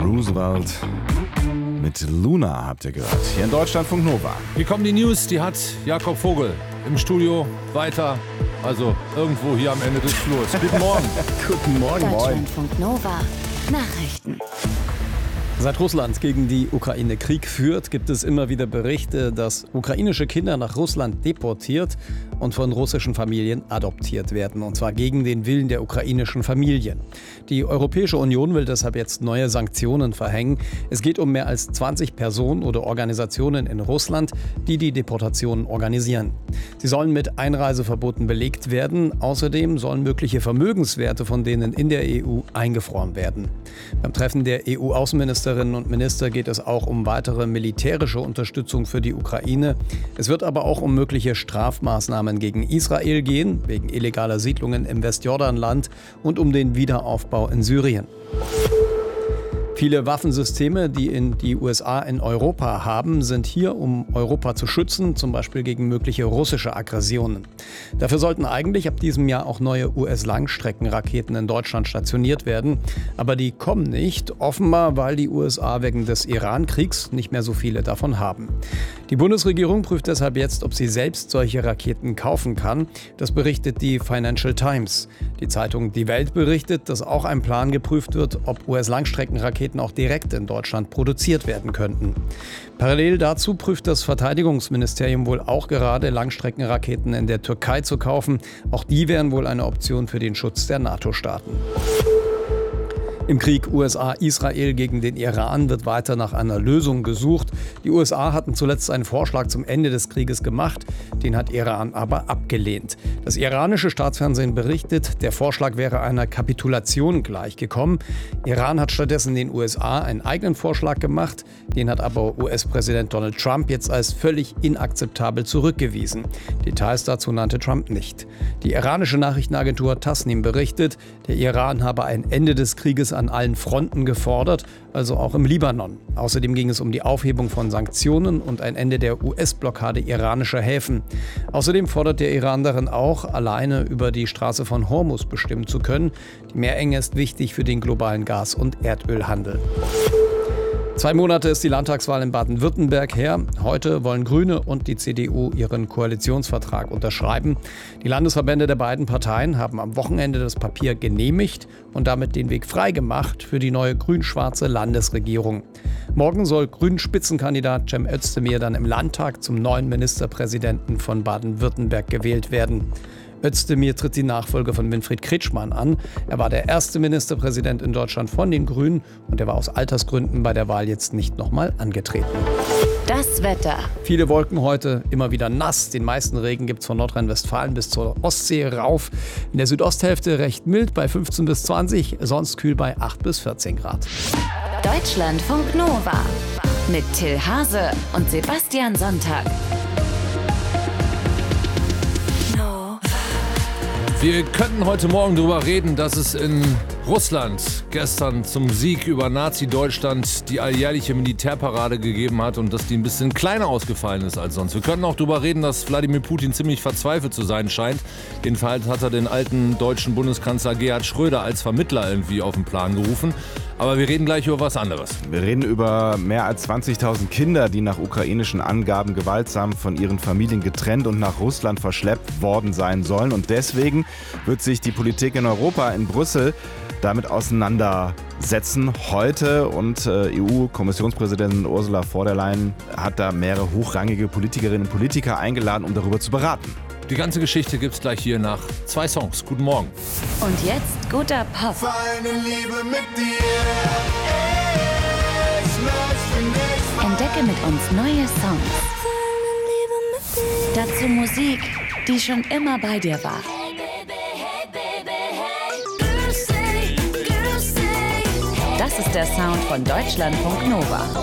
Roosevelt mit Luna habt ihr gehört. Hier in Deutschlandfunk Nova. Hier kommen die News, die hat Jakob Vogel im Studio weiter. Also irgendwo hier am Ende des Flurs. Guten Morgen. Guten Morgen, moin. Deutschlandfunk Nova. Nachrichten. Seit Russland gegen die Ukraine Krieg führt, gibt es immer wieder Berichte, dass ukrainische Kinder nach Russland deportiert und von russischen Familien adoptiert werden. Und zwar gegen den Willen der ukrainischen Familien. Die Europäische Union will deshalb jetzt neue Sanktionen verhängen. Es geht um mehr als 20 Personen oder Organisationen in Russland, die die Deportationen organisieren. Sie sollen mit Einreiseverboten belegt werden. Außerdem sollen mögliche Vermögenswerte von denen in der EU eingefroren werden. Beim Treffen der EU-Außenministerinnen und Minister geht es auch um weitere militärische Unterstützung für die Ukraine. Es wird aber auch um mögliche Strafmaßnahmen gegen Israel gehen, wegen illegaler Siedlungen im Westjordanland und um den Wiederaufbau in Syrien. Viele Waffensysteme, die die USA in Europa haben, sind hier, um Europa zu schützen, zum Beispiel gegen mögliche russische Aggressionen. Dafür sollten eigentlich ab diesem Jahr auch neue US-Langstreckenraketen in Deutschland stationiert werden. Aber die kommen nicht, offenbar, weil die USA wegen des Iran-Kriegs nicht mehr so viele davon haben. Die Bundesregierung prüft deshalb jetzt, ob sie selbst solche Raketen kaufen kann. Das berichtet die Financial Times. Die Zeitung Die Welt berichtet, dass auch ein Plan geprüft wird, ob US-Langstreckenraketen auch direkt in Deutschland produziert werden könnten. Parallel dazu prüft das Verteidigungsministerium wohl auch gerade, Langstreckenraketen in der Türkei zu kaufen. Auch die wären wohl eine Option für den Schutz der NATO-Staaten. Im Krieg USA-Israel gegen den Iran wird weiter nach einer Lösung gesucht. Die USA hatten zuletzt einen Vorschlag zum Ende des Krieges gemacht, den hat Iran aber abgelehnt. Das iranische Staatsfernsehen berichtet, der Vorschlag wäre einer Kapitulation gleichgekommen. Iran hat stattdessen den USA einen eigenen Vorschlag gemacht, den hat aber US-Präsident Donald Trump jetzt als völlig inakzeptabel zurückgewiesen. Details dazu nannte Trump nicht. Die iranische Nachrichtenagentur Tasnim berichtet, der Iran habe ein Ende des Krieges an allen Fronten gefordert, also auch im Libanon. Außerdem ging es um die Aufhebung von Sanktionen und ein Ende der US-Blockade iranischer Häfen. Außerdem fordert der Iran darin auch, alleine über die Straße von Hormuz bestimmen zu können. Die Meerenge ist wichtig für den globalen Gas- und Erdölhandel. 2 Monate ist die Landtagswahl in Baden-Württemberg her. Heute wollen Grüne und die CDU ihren Koalitionsvertrag unterschreiben. Die Landesverbände der beiden Parteien haben am Wochenende das Papier genehmigt und damit den Weg freigemacht für die neue grün-schwarze Landesregierung. Morgen soll Grünen-Spitzenkandidat Cem Özdemir dann im Landtag zum neuen Ministerpräsidenten von Baden-Württemberg gewählt werden. Özdemir tritt die Nachfolge von Winfried Kretschmann an. Er war der erste Ministerpräsident in Deutschland von den Grünen und er war aus Altersgründen bei der Wahl jetzt nicht nochmal angetreten. Das Wetter. Viele Wolken heute, immer wieder nass. Den meisten Regen gibt es von Nordrhein-Westfalen bis zur Ostsee rauf. In der Südosthälfte recht mild bei 15 bis 20, sonst kühl bei 8 bis 14 Grad. Deutschlandfunk Nova mit Till Hase und Sebastian Sonntag. Wir könnten heute Morgen darüber reden, dass es in Russland gestern zum Sieg über Nazi-Deutschland die alljährliche Militärparade gegeben hat und dass die ein bisschen kleiner ausgefallen ist als sonst. Wir können auch darüber reden, dass Wladimir Putin ziemlich verzweifelt zu sein scheint. Jedenfalls hat er den alten deutschen Bundeskanzler Gerhard Schröder als Vermittler irgendwie auf den Plan gerufen. Aber wir reden gleich über was anderes. Wir reden über mehr als 20.000 Kinder, die nach ukrainischen Angaben gewaltsam von ihren Familien getrennt und nach Russland verschleppt worden sein sollen. Und deswegen wird sich die Politik in Europa, in Brüssel, damit auseinandersetzen heute. Und EU-Kommissionspräsidentin Ursula von der Leyen hat da mehrere hochrangige Politikerinnen und Politiker eingeladen, um darüber zu beraten. Die ganze Geschichte gibt's gleich hier nach 2 Songs. Guten Morgen. Und jetzt guter Pop. Meine Liebe mit dir. Ich möchte nicht. Entdecke mit uns neue Songs. Dazu Musik, die schon immer bei dir war. Das ist der Sound von Deutschlandfunk Nova.